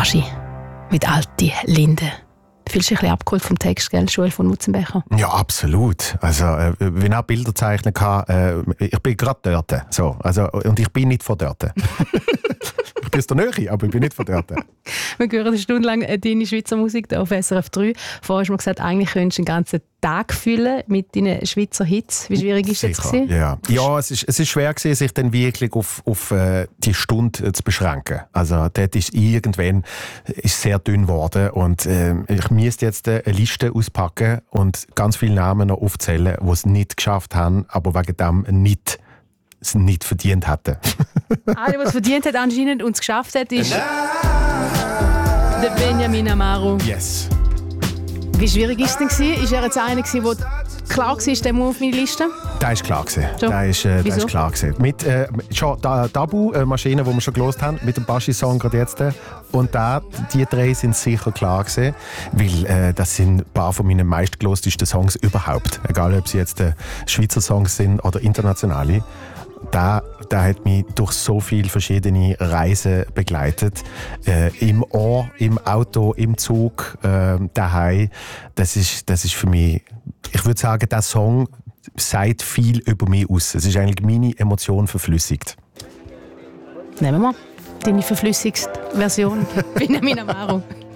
Baschi mit «Alte Linde». Du fühlst dich ein bisschen abgeholt vom Text, gell, Joel von Mutzenbecher? Ja, absolut. Also, wenn ich Bilder zeichnen kann, ich bin gerade dort. So, also, und ich bin nicht von dort. Ich bin aus der Nähe, aber ich bin nicht von dort. Wir hören eine Stunde lang deine Schweizer Musik hier auf SRF 3. Vorher hast du mir gesagt, eigentlich könntest du den ganzen Tag füllen mit deinen Schweizer Hits. Wie schwierig ist das gewesen? Ja, es ist schwer gewesen, sich dann wirklich auf die Stunde zu beschränken. Also dort ist irgendwann sehr dünn geworden und ich müsste jetzt eine Liste auspacken und ganz viele Namen noch aufzählen, die es nicht geschafft haben, aber wegen dem es nicht verdient hätten. Einer, der es verdient hat anscheinend und es geschafft hat, ist der Benjamin Amaro. Yes. Wie schwierig war es denn? Ist er jetzt einer, der klar war, der muss auf meine Liste? Das ist klar gewesen. So. Das ist klar gewesen. Mit schon Tabu-Maschine, die wir schon gehört haben, mit dem Baschi-Song gerade jetzt. Und die drei sind sicher klar gewesen, weil das sind ein paar von meinen meistgelostesten Songs überhaupt. Egal, ob sie jetzt Schweizer Songs sind oder internationale. Der hat mich durch so viele verschiedene Reisen begleitet. Im Ohr, im Auto, im Zug, daheim. Das ist für mich, ich würde sagen, der Song sagt viel über mich aus. Es ist eigentlich meine Emotion verflüssigt. Nehmen wir mal deine verflüssigste Version. Benjamin Amaro.